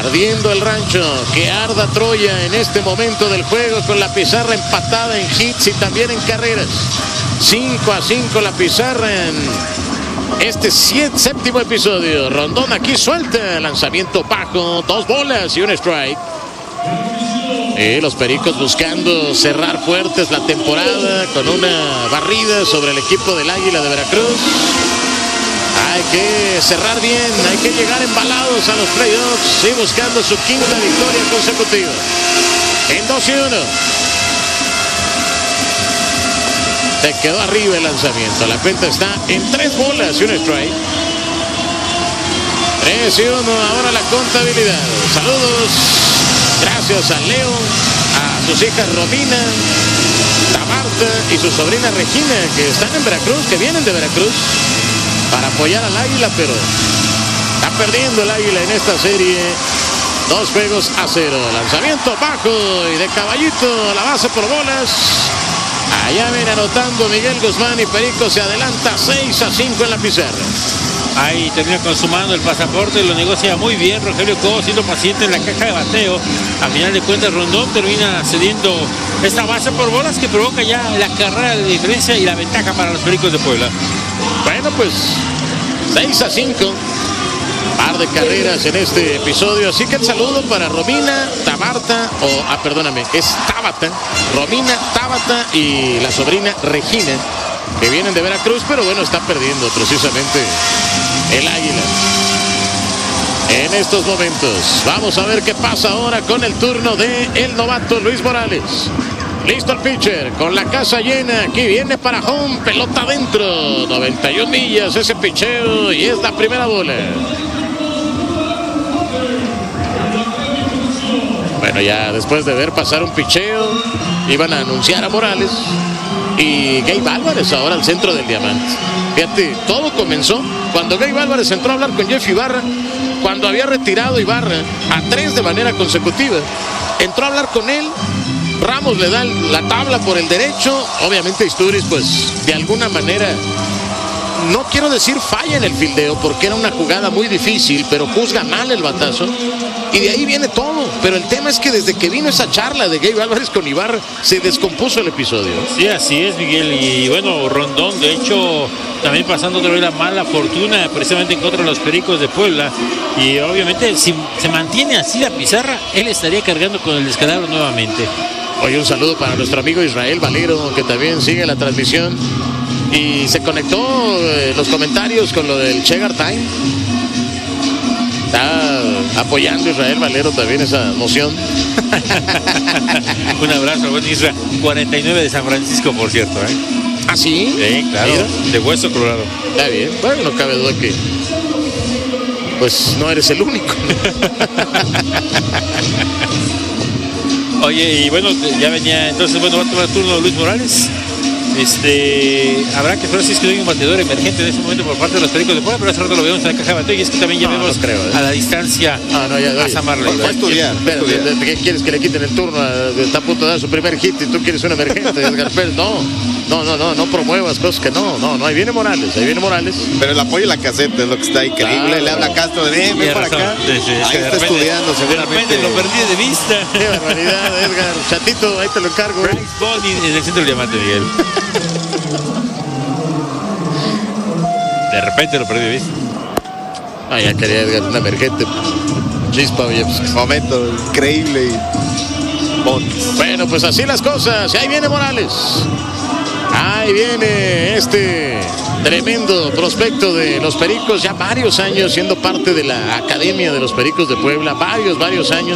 Ardiendo el rancho, que arda Troya en este momento del juego, con la pizarra empatada en hits y también en carreras. 5-5 la pizarra en este séptimo episodio. Rondón aquí suelta, lanzamiento bajo, 2 bolas y un strike. Y los Pericos buscando cerrar fuertes la temporada con una barrida sobre el equipo del Águila de Veracruz. Hay que cerrar bien, hay que llegar embalados a los playoffs y buscando su quinta victoria consecutiva. En 2-1. Se quedó arriba el lanzamiento. La cuenta está en 3 bolas y un strike. 3-1. Ahora la contabilidad. Saludos. Gracias a Leo, a sus hijas Romina, Tamarta y su sobrina Regina, que están en Veracruz, que vienen de Veracruz para apoyar al Águila, pero está perdiendo el Águila en esta serie. 2-0. Lanzamiento bajo y de caballito a la base por bolas. Allá viene anotando Miguel Guzmán y Perico se adelanta 6-5 en la pizarra. Ahí termina consumando el pasaporte, lo negocia muy bien Rogelio Cobo, siendo paciente en la caja de bateo. A final de cuentas Rondón termina cediendo esta base por bolas que provoca ya la carrera de diferencia y la ventaja para los Pericos de Puebla. Bueno, pues 6-5. Par de carreras en este episodio, así que el saludo para Romina, Tabarta, es Tabata, Romina, Tabata y la sobrina Regina, que vienen de Veracruz, pero bueno, está perdiendo precisamente el Águila en estos momentos. Vamos a ver qué pasa ahora con el turno de el novato Luis Morales. Listo el pitcher, con la casa llena, aquí viene para home, pelota adentro, 91 millas ese picheo y es la primera bola. Bueno, ya después de ver pasar un picheo, iban a anunciar a Morales y Gabe Álvarez ahora al centro del diamante. Fíjate, todo comenzó cuando Gabe Álvarez entró a hablar con Jeff Ibarra, cuando había retirado Ibarra a 3 de manera consecutiva. Entró a hablar con él, Ramos le da la tabla por el derecho, obviamente Istúriz pues de alguna manera, no quiero decir falla en el fildeo porque era una jugada muy difícil, pero juzga mal el batazo y de ahí viene todo. Pero el tema es que desde que vino esa charla de Gabe Álvarez con Ibarra se descompuso el episodio. Sí, así es, Miguel. Y bueno, Rondón de hecho también pasando otra vez la mala fortuna precisamente en contra de los Pericos de Puebla, y obviamente si se mantiene así la pizarra, él estaría cargando con el descalabro nuevamente. Oye, un saludo para nuestro amigo Israel Valero, que también sigue la transmisión y se conectó los comentarios con lo del Chegar Time. Está apoyando Israel Valero también esa moción. Un abrazo, buen Isra. 49 de San Francisco, por cierto, ¿eh? ¿Ah, sí? Sí, claro. Mira. De Hueso Colorado. Está bien. Bueno, no cabe duda que pues no eres el único. Oye, y bueno, ya venía, entonces, bueno, va a tomar el turno Luis Morales. Habrá que esperar si es que hay un bateador emergente en este momento por parte de los Pericos de Puebla, pero hace rato lo vemos en la caja de bateo y es que también ya vemos a la distancia a Samarley. Va a estudiar. ¿Qué quieres que le quiten el turno? Está a punto de dar su primer hit y tú quieres un emergente, Edgar Pérez. No promuevas cosas que no, ahí viene Morales. Pero el apoyo en la caseta es lo que está increíble. Claro. Le habla a Castro de ven para acá. Ahí está estudiando seguramente. Lo perdí de vista. Qué barbaridad, Edgar. Chatito, ahí te lo encargo. Bryce Bond en el centro del diamante, Miguel. De repente lo perdí de vista. Ya quería Edgar un emergente. Chispa, oye, pues, momento increíble. Bueno, pues así las cosas. Y ahí viene Morales. Ahí viene este tremendo prospecto de los Pericos, ya varios años siendo parte de la Academia de los Pericos de Puebla, varios años.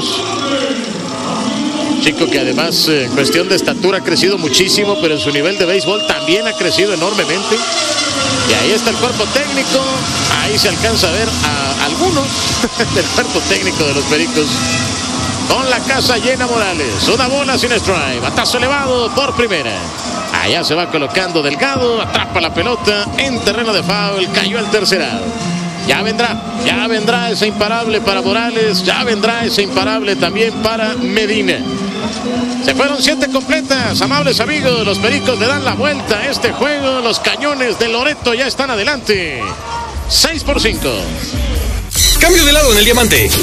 Chico que además en cuestión de estatura ha crecido muchísimo, pero en su nivel de béisbol también ha crecido enormemente. Y ahí está el cuerpo técnico, ahí se alcanza a ver a algunos del cuerpo técnico de los Pericos. Con la casa llena Morales, una bola sin strike, batazo elevado por primera. Allá se va colocando Delgado, atrapa la pelota en terreno de foul, cayó al tercerado. Ya vendrá ese imparable para Morales, ya vendrá ese imparable también para Medina. Se fueron 7 completas, amables amigos, los Pericos le dan la vuelta a este juego, los Cañones de Loreto ya están adelante, 6-5. Cambio de lado en el diamante.